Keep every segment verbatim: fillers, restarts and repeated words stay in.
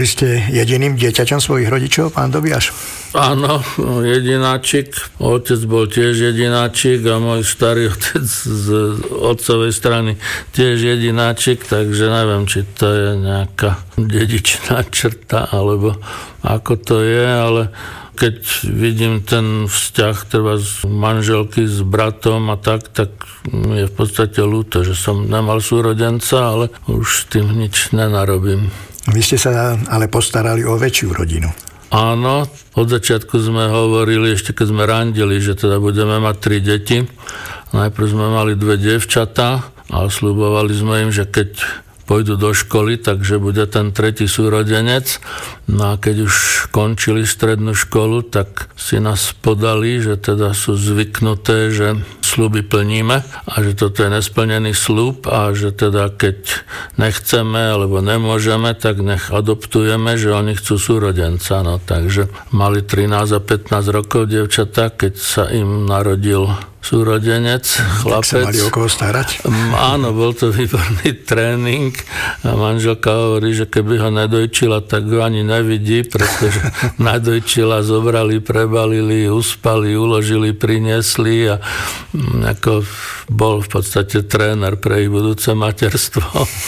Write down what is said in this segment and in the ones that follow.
Boli ste jediným dieťaťom svojich rodičov, pán Dobiaš? Áno, jedináčik. Otec bol tiež jedináčik a môj starý otec z otcovej strany tiež jedináčik, takže neviem, či to je nejaká dedičná črta, alebo ako to je, ale keď vidím ten vzťah treba z manželky s bratom a tak, tak je v podstate ľúto, že som nemal súrodenca, ale už s tým nič nenarobím. Vy ste sa ale postarali o väčšiu rodinu. Áno, od začiatku sme hovorili, ešte keď sme randili, že teda budeme mať tri deti. Najprv sme mali dve dievčatá a sľubovali sme im, že keď pôjdu do školy, takže bude ten tretí súrodenec. No a keď už končili strednú školu, tak si nás podali, že teda sú zvyknuté, že sľuby plníme a že toto je nesplnený sľub a že teda keď nechceme alebo nemôžeme, tak nech adoptujeme, že oni chcú súrodenca. No, takže mali trinásť a pätnásť rokov dievčatá, keď sa im narodil súrodenec, chlapec. Tak sa mali o koho starať? Áno, bol to výborný tréning a manželka hovorí, že keby ho nedojčila, tak ho ani nevidí, pretože nadojčila, zobrali, prebalili, uspali, uložili, priniesli a ako bol v podstate tréner pre ich budúce materstvo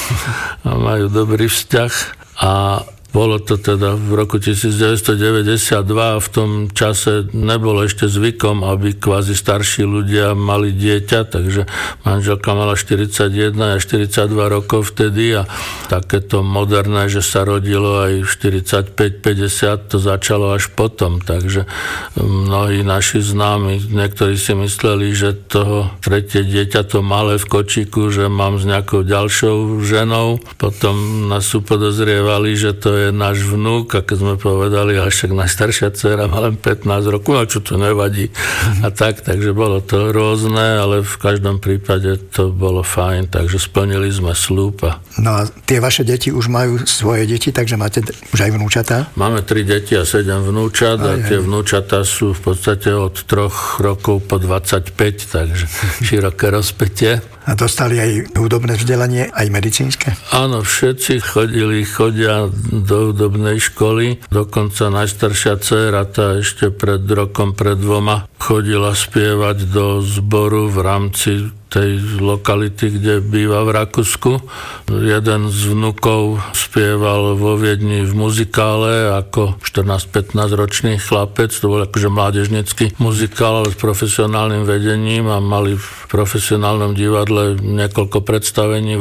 a majú dobrý vzťah a bolo to teda v roku devätnásťstodeväťdesiatdva a v tom čase nebolo ešte zvykom, aby kvázi starší ľudia mali dieťa, takže manželka mala štyridsaťjeden a štyridsaťdva rokov vtedy a takéto moderné, že sa rodilo aj štyridsaťpäť päťdesiat, to začalo až potom, takže mnohí naši známi, niektorí si mysleli, že toho tretie dieťa, to malé v kočíku, že mám s nejakou ďalšou ženou, potom nás upodozrievali, že to je náš vnúk a keď sme povedali, ale však najstaršia dcera má len pätnásť rokov, a čo to nevadí. A tak, takže bolo to rôzne, ale v každom prípade to bolo fajn, takže splnili sme sľub. A... No a tie vaše deti už majú svoje deti, takže máte už aj vnúčatá? Máme tri deti a sedem vnúčat a tie vnúčatá sú v podstate od troch rokov po dvadsaťpäť, takže široké rozpätie. A dostali aj hudobné vzdelanie, aj medicínske? Áno, všetci chodili, chodia do hudobnej školy. Dokonca najstaršia dcéra, tá ešte pred rokom, pred dvoma, chodila spievať do zboru v rámci tej lokality, kde býva v Rakúsku. Jeden z vnukov spieval vo Viedni v muzikále ako štrnásť pätnásť ročný chlapec, to bol akože mládežnický muzikál, ale s profesionálnym vedením a mali v profesionálnom divadle niekoľko predstavení